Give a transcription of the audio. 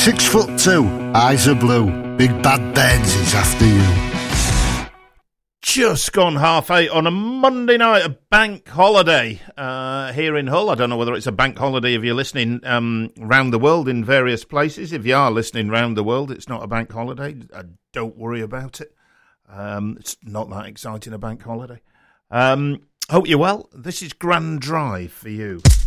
6'2", eyes are blue, big bad Benz is after you. Just gone 8:30 on a Monday night, a bank holiday here in Hull. I don't know whether it's a bank holiday if you're listening round the world in various places. If you are listening round the world, it's not a bank holiday. Don't worry about it. It's not that exciting, a bank holiday. Hope you're well. This is Grand Drive for you.